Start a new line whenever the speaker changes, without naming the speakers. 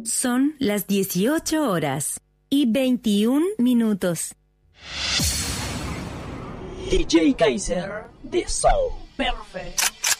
Son las 18:21.
DJ Kaiser de Soul
Perfect.